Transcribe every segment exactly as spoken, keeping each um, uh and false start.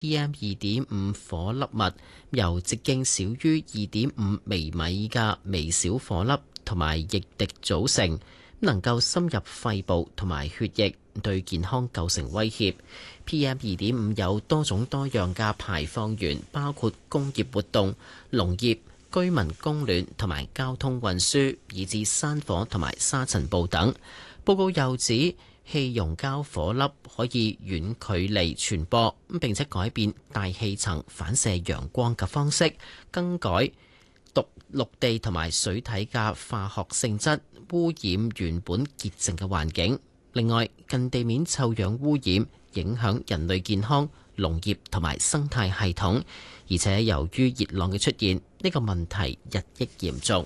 P M 二點五顆粒物，由直徑少於二點五微米嘅微小顆粒同埋液滴組成，能夠深入肺部同埋血液，對健康構成威脅。P M 二點五有多種多樣嘅排放源，包括工業活動、農業、居民供暖同埋交通運輸，以至山火同埋沙塵暴等。報告又指，氣溶膠顆粒可以遠距離傳播，並且改變大氣層反射陽光嘅方式，更改陸陸地同埋水體嘅化學性質，污染原本潔淨嘅環境。另外，近地面臭氧污染影響人類健康、農業同埋生態系統，而且由於熱浪嘅出現，呢個問題日益嚴重。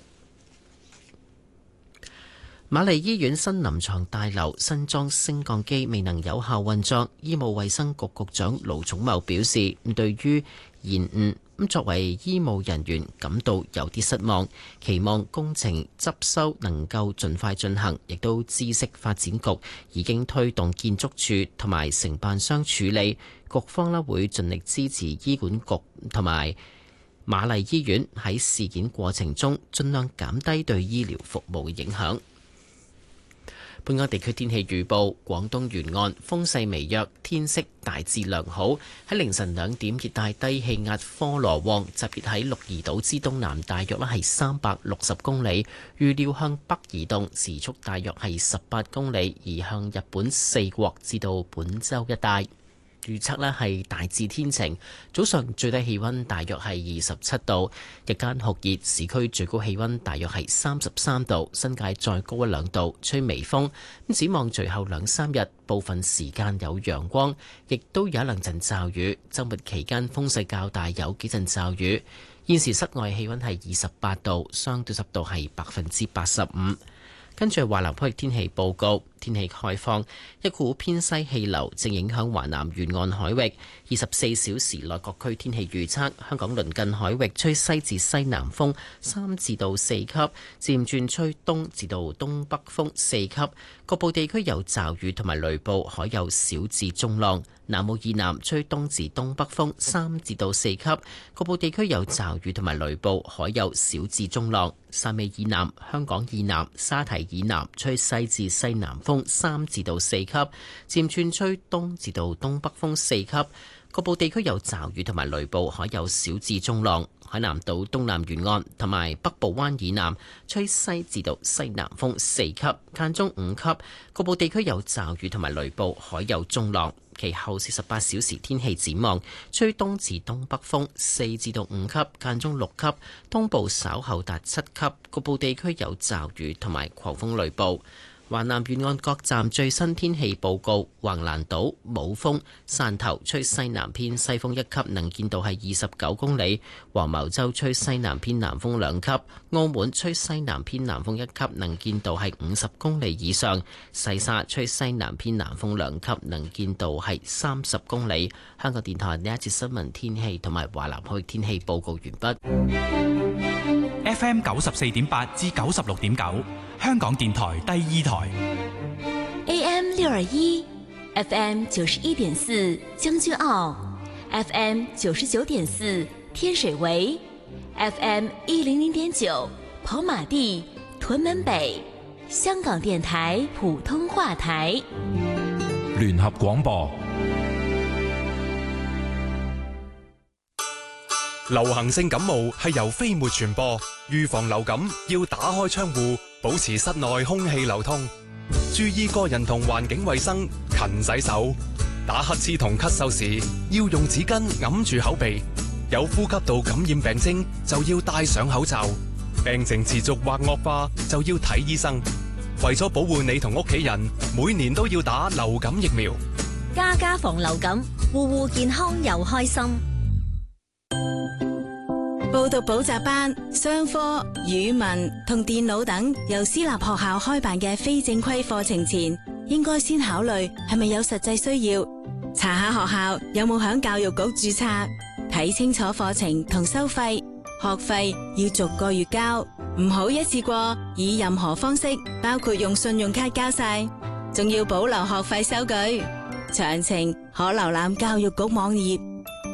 瑪麗醫院新臨床大樓新裝升降機未能有效運作，醫務衛生局局長盧寵茂表示，對於延誤，咁作為醫務人員感到有啲失望，期望工程執修能夠盡快進行，亦都知識發展局已經推動建築署同埋承辦商處理，局方咧會盡力支持醫管局同埋瑪麗醫院喺事件過程中盡量減低對醫療服務嘅影響。本港地區天氣預報：廣東沿岸風勢微弱，天色大致良好。喺凌晨兩點，熱帶低氣壓科羅旺集結喺鹿兒島之東南，大約咧係三百六十公里，預料向北移動，時速大約係十八公里，移向日本四國至到本州一帶。預測呢係大致天晴，早上最低氣溫大約係二十七度，日間酷熱，市區最高氣溫大約係三十三度，新界再高一兩度，吹微風。咁展望隨後兩三日，部分時間有陽光，亦都有一兩陣驟雨。週末期間風勢較大，有幾陣驟雨。現時室外氣溫係二十八度，相對濕度係百分之八十五。跟住華南區域天氣報告，天氣概況，一股偏西氣流正影響華南沿岸海域。二十四小時內各區天氣預測，香港鄰近海域吹西至西南風三至到四級，漸轉吹東至到東北風四級。局部地區有驟雨同埋雷暴，海有小至中浪。南澳以南吹東至東北風三至到四級，局部地區有驟雨同埋雷暴，海有小至中浪。汕尾以南、香港以南、沙堤以南吹西至西南風三至到四級，漸轉吹東至到東北風四級。局部地區有驟雨同埋雷暴，海有小至中浪。海南島東南沿岸同埋北部灣以南吹西至到西南風四級，間中五級。局部地區有驟雨同埋雷暴，海有中浪。其後四十八小時天氣展望，吹東至東北風四至到五級，間中六級。東部稍後達七級，局部地區有驟雨同埋狂風雷暴。華南沿岸各站最新天氣報告：橫瀾島冇風，汕頭吹西南偏西風一級，能見度係二十九公里；黃茅洲吹西南偏南風兩級；澳門吹西南偏南風一級，能見度係五十公里以上；細沙吹西南偏南風兩級，能見度係三十公里。香港電台呢一節新聞天氣同埋華南區天氣報告完畢。 F M 九十四點八至九十六點九，香港電台第二台。 A M 六二一 ，F M 九十一點四將軍澳 ，F M 九十九點四天水圍 ，F M 一零零點九跑馬地屯門北，香港電台普通話台。 聯合廣播。 流行性感冒係由飛沫傳播，預防流感要打開窗戶，保持室內空氣流通，注意個人同環境衛生，勤洗手。打乞嗤同咳嗽時要用紙巾揞住口鼻，有呼吸道感染病徵就要戴上口罩，病情持續或惡化就要睇醫生。為咗保護你同屋企人，每年都要打流感疫苗。 家家防流感，戶戶健康又開心。 報讀補習班、商科、語文同電腦等由私立學校開辦嘅非正規課程前，應該先考慮係咪有實際需要，查下學校有冇響教育局註冊，睇清楚課程同收費，學費要逐個月交，唔好一次過以任何方式，包括用信用卡交晒，仲要保留學費收據。詳情可瀏覽教育局網頁。